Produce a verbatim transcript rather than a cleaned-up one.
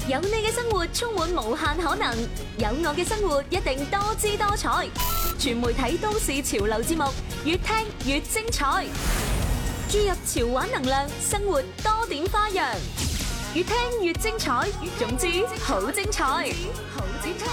有你嘅生活充滿無限可能，有我嘅生活一定多姿多彩。全媒體都市潮流節目，越聽越精彩。注入潮玩能量，生活多點花樣，越聽越精彩。總之，好精彩，好精彩。